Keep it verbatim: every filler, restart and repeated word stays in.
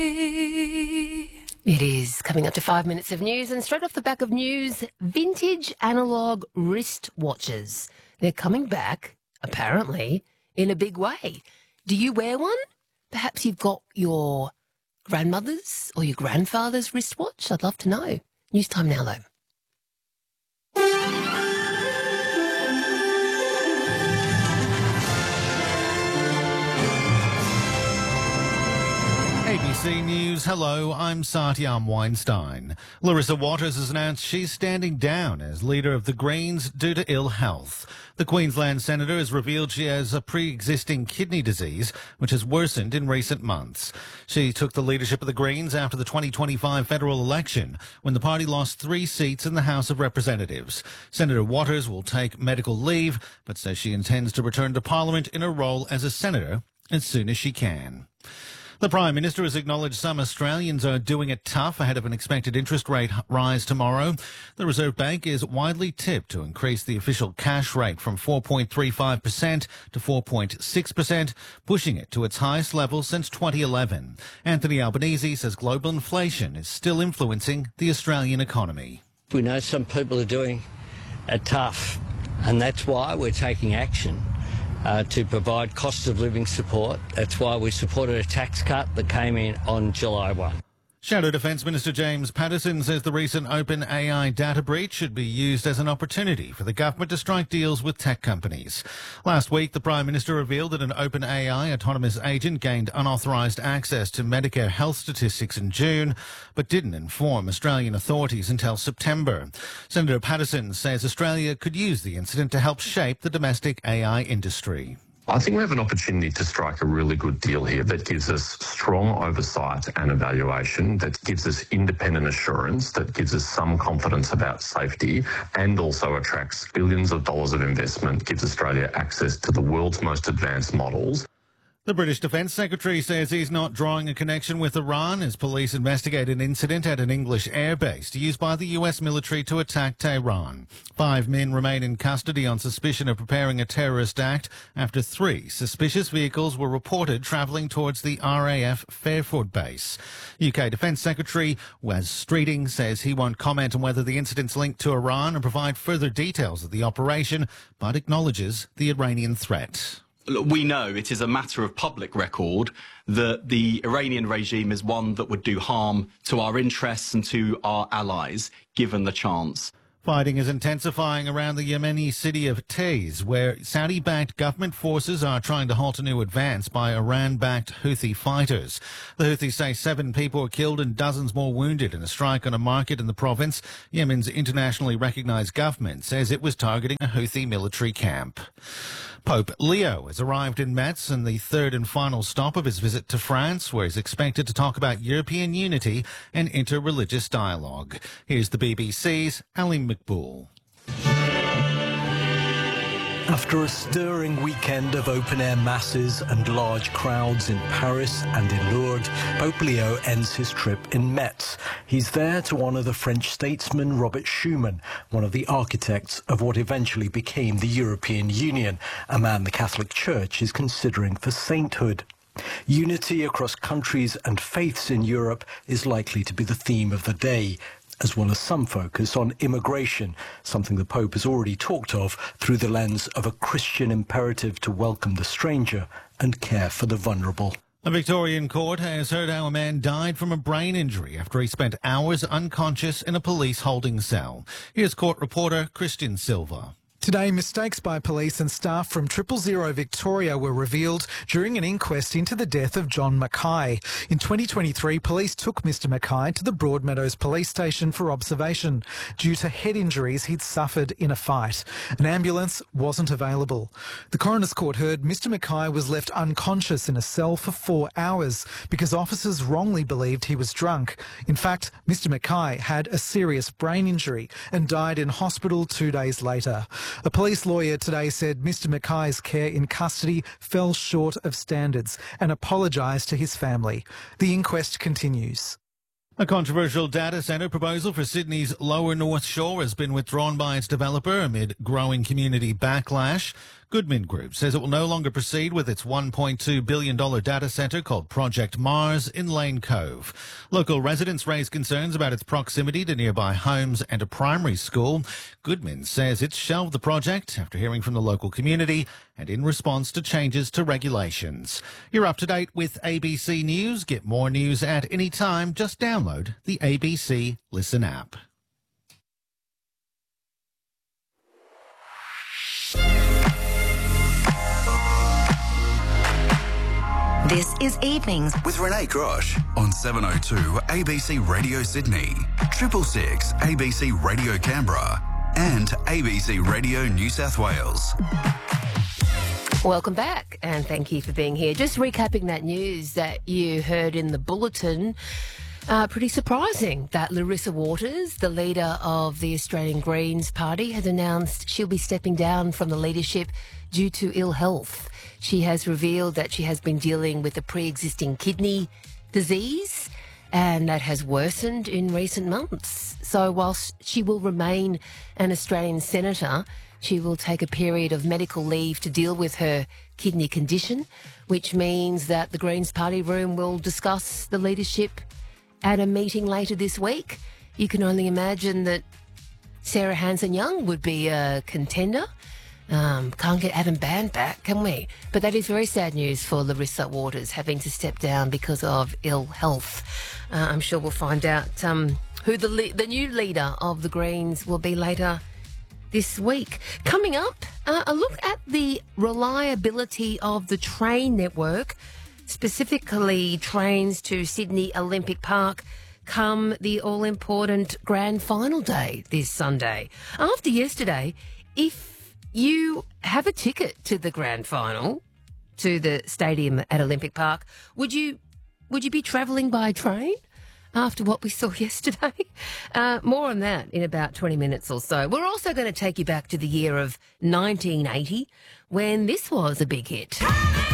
It is coming up to five minutes of news, and straight off the back of news, vintage analog wristwatches. They're coming back, apparently, in a big way. Do you wear one? Perhaps you've got your grandmother's or your grandfather's wristwatch? I'd love to know. News time now, though. A B C News, hello, I'm Satyam Weinstein. Larissa Waters has announced she's standing down as leader of the Greens due to ill health. The Queensland senator has revealed she has a pre-existing kidney disease, which has worsened in recent months. She took the leadership of the Greens after the twenty twenty-five federal election, when the party lost three seats in the House of Representatives. Senator Waters will take medical leave, but says she intends to return to Parliament in her role as a senator as soon as she can. The Prime Minister has acknowledged some Australians are doing it tough ahead of an expected interest rate rise tomorrow. The Reserve Bank is widely tipped to increase the official cash rate from four point three five percent to four point six percent, pushing it to its highest level since twenty eleven. Anthony Albanese says global inflation is still influencing the Australian economy. We know some people are doing it tough, and that's why we're taking action. Uh, to provide cost of living support. That's why we supported a tax cut that came in on July first. Shadow Defence Minister James Patterson says the recent OpenAI data breach should be used as an opportunity for the government to strike deals with tech companies. Last week, the Prime Minister revealed that an OpenAI autonomous agent gained unauthorised access to Medicare health statistics in June, but didn't inform Australian authorities until September. Senator Patterson says Australia could use the incident to help shape the domestic A I industry. I think we have an opportunity to strike a really good deal here that gives us strong oversight and evaluation, that gives us independent assurance, that gives us some confidence about safety, and also attracts billions of dollars of investment, gives Australia access to the world's most advanced models. The British Defence Secretary says he's not drawing a connection with Iran as police investigate an incident at an English airbase used by the U S military to attack Tehran. Five men remain in custody on suspicion of preparing a terrorist act after three suspicious vehicles were reported travelling towards the R A F Fairford base. U K Defence Secretary Wes Streeting says he won't comment on whether the incident's linked to Iran and provide further details of the operation, but acknowledges the Iranian threat. We know it is a matter of public record that the Iranian regime is one that would do harm to our interests and to our allies, given the chance. Fighting is intensifying around the Yemeni city of Taiz, where Saudi-backed government forces are trying to halt a new advance by Iran-backed Houthi fighters. The Houthis say seven people were killed and dozens more wounded in a strike on a market in the province. Yemen's internationally recognized government says it was targeting a Houthi military camp. Pope Leo has arrived in Metz in the third and final stop of his visit to France, where he's expected to talk about European unity and inter-religious dialogue. Here's the B B C's Ali McBool. After a stirring weekend of open-air masses and large crowds in Paris and in Lourdes, Pope Leo ends his trip in Metz. He's there to honour the French statesman Robert Schuman, one of the architects of what eventually became the European Union, a man the Catholic Church is considering for sainthood. Unity across countries and faiths in Europe is likely to be the theme of the day, as well as some focus on immigration, something the Pope has already talked of through the lens of a Christian imperative to welcome the stranger and care for the vulnerable. A Victorian court has heard how a man died from a brain injury after he spent hours unconscious in a police holding cell. Here's court reporter Christian Silva. Today, mistakes by police and staff from Triple Zero Victoria were revealed during an inquest into the death of John Mackay. In twenty twenty-three, police took Mister Mackay to the Broadmeadows police station for observation due to head injuries he'd suffered in a fight. An ambulance wasn't available. The coroner's court heard Mister Mackay was left unconscious in a cell for four hours because officers wrongly believed he was drunk. In fact, Mister Mackay had a serious brain injury and died in hospital two days later. A police lawyer today said Mister Mackay's care in custody fell short of standards and apologised to his family. The inquest continues. A controversial data centre proposal for Sydney's Lower North Shore has been withdrawn by its developer amid growing community backlash. Goodman Group says it will no longer proceed with its one point two billion dollars data centre called Project Mars in Lane Cove. Local residents raise concerns about its proximity to nearby homes and a primary school. Goodman says it's shelved the project after hearing from the local community and in response to changes to regulations. You're up to date with A B C News. Get more news at any time. Just download the A B C Listen app. This is Evenings with Renee Grosh on seven oh two A B C Radio Sydney, triple six A B C Radio Canberra and A B C Radio New South Wales. Welcome back and thank you for being here. Just recapping that news that you heard in the bulletin. Uh, pretty surprising that Larissa Waters, the leader of the Australian Greens Party, has announced she'll be stepping down from the leadership due to ill health. She has revealed that she has been dealing with a pre-existing kidney disease and that has worsened in recent months. So whilst she will remain an Australian senator, she will take a period of medical leave to deal with her kidney condition, which means that the Greens Party room will discuss the leadership at a meeting later this week. You can only imagine that Sarah Hanson-Young would be a contender. Um, can't get Adam Band back, can we? But that is very sad news for Larissa Waters, having to step down because of ill health. Uh, I'm sure we'll find out um, who the le- the new leader of the Greens will be later this week. Coming up, uh, a look at the reliability of the train network, specifically trains to Sydney Olympic Park, come the all-important grand final day this Sunday. After yesterday, if you have a ticket to the grand final, to the stadium at Olympic Park, would you would you be travelling by train after what we saw yesterday? Uh, more on that in about twenty minutes or so. We're also going to take you back to the year of nineteen eighty, when this was a big hit.